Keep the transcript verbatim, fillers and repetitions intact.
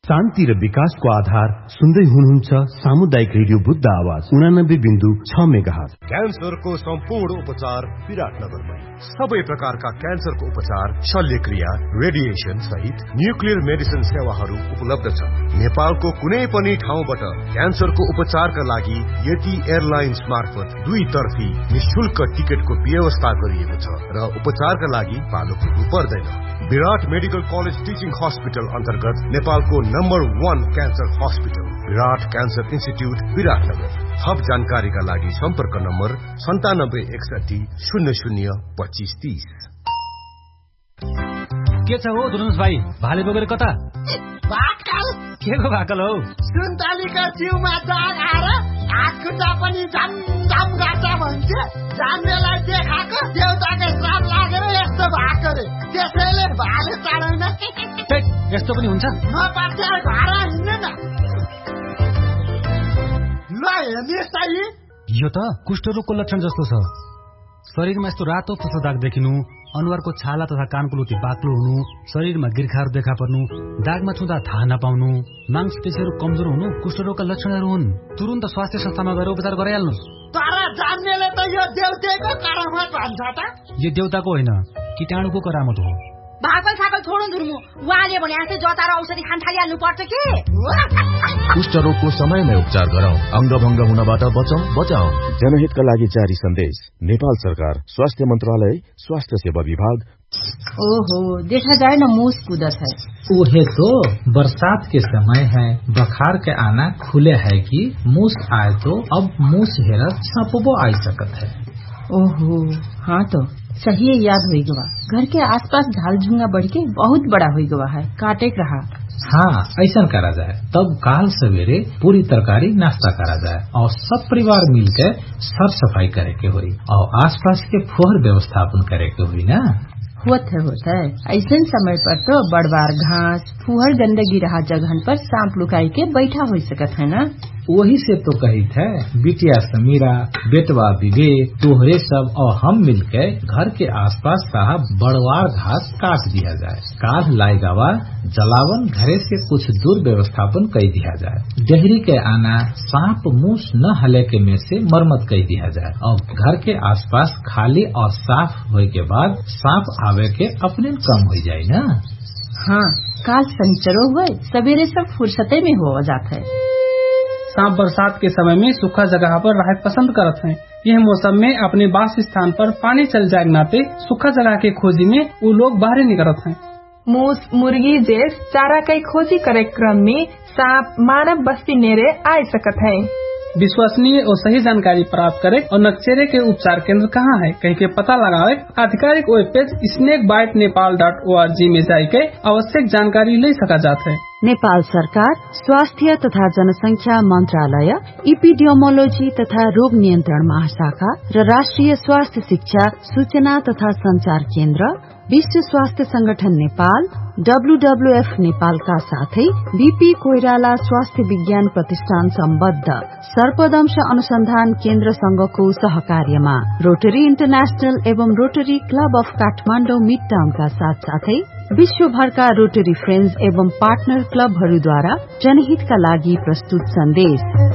शान्ति र विकासको आधार सुन्दै हुनुहुन्छ सामुदायिक रेडियो बुद्ध आवाज उनानब्बे बिन्दु छ मेगाहर्ज। क्यान्सरको सम्पूर्ण उपचार विराटनगरमै। सबै प्रकारका क्यान्सरको उपचार, शल्यक्रिया, रेडिएसन सहित न्युक्लियर मेडिसिन सेवाहरू उपलब्ध छ। नेपालको कुनै पनि ठाउँबाट क्यान्सरको उपचारका लागि यति एयरलाइन्स मार्फत दुई तर्फी निशुल्क टिकटको व्यवस्था गरिएको छ र उपचारका लागि पालो पुग्नु पर्दैन। विराट मेडिकल कलेज टिचिङ हस्पिटल अन्तर्गत नेपालको नम्बर वन क्यान्सर हस्पिटल विराट क्यान्सर इन्स्टिट्युट विराटनगर। थप जानकारीका लागि सम्पर्क नम्बर सन्तानब्बे एकसठी शून्य शून्य पच्चिस तीस। के छ हो धुनुस भाइ, भाले बोकेर कता? भाकल। के को भाकल हौ? सुन्तलीको जिउमा दाग आएर हात खुट्टा पनि झम झम गाड्छ भन्छ। जान्नेलाई देखाएको देउताको श्राप लागेर यस्तो भएको रे, त्यसैले भाले चाँडैन। यस्तो पनि हुन्छ? नपार्छ भाडा हिँड्ने न। ल हेर्नुहोस् त, यो त कुष्ठरोगको लक्षण जस्तो छ। शरीरमा यस्तो रातो पसो दाग देखिनु, अनुहारको छाला तथा कानको लुती बाक्लो हुनु, शरीरमा गिर्खाहरू देखा पर्नु, दागमा छुँदा थाहा नपाउनु, मांसपेशीहरू कमजोर हुनु कुष्ठरोगका लक्षणहरू हुन्। तुरुन्त स्वास्थ्य संस्थामा गएर उपचार गराइहाल्नुहोस्। तर जान्नेले त यो देउतेको करामत भन्छ त। यो देउताको होइन, कीटाणुको करामत हो। भागल सागल छोड्नु धुर्मु, उहाँले भने जस्तै जता र औषधि खान थालिहाल्नु पर्छ के? कुष्ठरोगको समयमै उपचार गराउँ, अंगभंग हुनबाट बचाऊ बचाऊ। जनहितका लागि जारी सन्देश, नेपाल सरकार, स्वास्थ्य मंत्रालय, स्वास्थ्य सेवा विभाग। ओहो, देखा जाए न मूस कूदत है। उहे तो बरसात के समय है, बखार के आना खुले है कि मूस आए तो अब मूस हेरत सपबो आ सकत है। ओहो, हाँ तो सही याद हुई गवा। घर के आसपास झाल झुंगा बढ़ के बहुत बड़ा हुई गवा है, काटे रहा। हाँ, ऐसा करा जाए तब काल सवेरे पूरी तरकारी नाश्ता करा जाए और सब परिवार मिलकर सर सफाई करे के हुई और आसपास के फोहर व्यवस्थापन करे के हुई ना। होत है होत है ऐसे समय पर तो बड़बार घास फुहर गंदगी रहा जगह पर सांप लुकाई के बैठा हो सकत है ना। वही से तो कही थे बिटिया समीरा, बेटवा विवेक, तोहरे सब और हम मिलकर घर के आसपास रहा बड़वार घास काट दिया जाए। काट लाएगावा जलावन घरे से कुछ दूर व्यवस्थापन कर दिया जाए। डेहरी के आना सांप मूस न हले के में से मरम्मत कर दिया जाए और घर के आसपास खाली और साफ होने के बाद सांप आवे के अपने कम हो जाए ना। हाँ, काल संचरो हुए सवेरे सब फुर्सते में हो जाता है। सांप बरसात के समय में सूखा जगह पर रहना पसंद करते हैं। यह मौसम में अपने वास स्थान पर पानी चल जाए नाते सूखा जगह के खोजी में वो लोग बाहर निकलते हैं। मूस मुर्गी जैस चारा कई खोजी करे क्रम में सांप मानव बस्ती नेरे आ सकत है। विश्वसनीय और सही जानकारी प्राप्त करे और नक्शेरे के उपचार केंद्र कहाँ है कहीं के पता लगावे। आधिकारिक web page snake bite Nepal dot O R G में जाके आवश्यक जानकारी ले सका जाता है। नेपाल सरकार, स्वास्थ्य तथा जनसंख्या मंत्रालय, इपिडियोमोलोजी तथा रोग नियन्त्रण महाशाखा र राष्ट्रिय स्वास्थ्य शिक्षा सूचना तथा संचार केन्द्र, विश्व स्वास्थ्य संगठन नेपाल, डब्ल्यूडब्ल्यूएफ नेपालका साथै बीपी कोइराला स्वास्थ्य विज्ञान प्रतिष्ठान सम्बद्ध सर्पदंश अनुसन्धान केन्द्र संघको सहकार्यमा रोटरी इन्टरनेशनल एवं rotary club of Kathmandu mid टाउनका साथ साथै विश्वभरका रोटरी फ्रेन्ड्स एवं पार्टनर क्लबहरूद्वारा जनहितका लागि प्रस्तुत सन्देश।